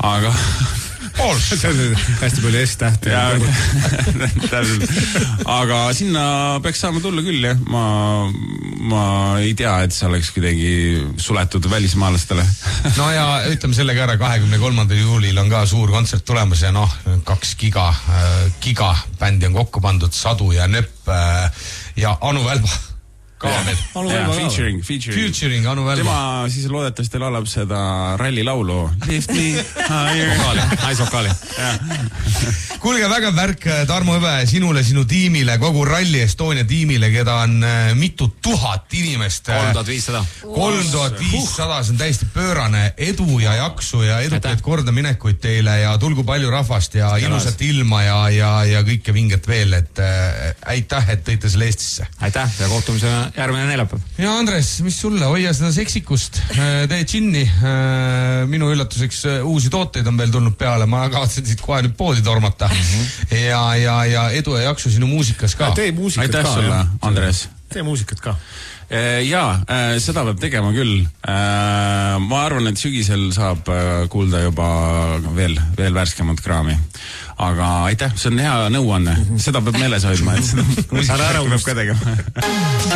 aga hästi palju S-tähti. Aga sinna peaks saama tulla küll, jah. Ma ei tea, et see oleks kuidagi suletud välismaalastele. No ja ütleme sellega ära, 23. juulil on ka suur kontsert tulemas ja 2 giga bändi on kokku pandud, Sadu ja Nöpp ja Anu Välba. Featuring Anu Välba. Tema siis loodetavasti laulab seda ralli laulu. Lift me higher. Naisvokaali. Kuulge, väga värk, Tarmo Hõbe, sinule, sinu tiimile, kogu Rally Estonia tiimile, keda on mitu tuhat inimest. 3500. 3500, see on täiesti pöörane. Edu ja jaksu ja edukaid kordaminekuid teile ja tulgu palju rahvast ja ilusat ilma ja kõike vinget veel, et aitäh, et tõite selle Eestisse. Aitäh ja kohtumise järgmine neljapäev. Ja Andres, mis sulle? Hoia seda seksikust, tee džinni. Minu üllatuseks uusi tooteid on veel tulnud peale, ma kavatsen siit kohe nüüd poodi tormata. Ja edu ja jaksu sinu muusikas ka. Tee muusikat aitäh ka. Sulle, Andres. Tee muusikat ka. Jaa, seda peab tegema küll. Ma arvan, et sügisel saab kuulda juba veel värskemat kraami. Aga aitäh, see on hea nõuanne. Seda peab meeles hoidma, et seda muusikat peab ka tegema.